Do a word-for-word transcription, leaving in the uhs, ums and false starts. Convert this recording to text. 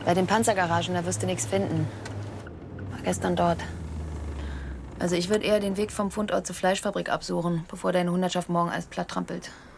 Bei den Panzergaragen, da wirst du nichts finden. War gestern dort. Also ich würde eher den Weg vom Fundort zur Fleischfabrik absuchen, bevor deine Hundertschaft morgen alles platt trampelt.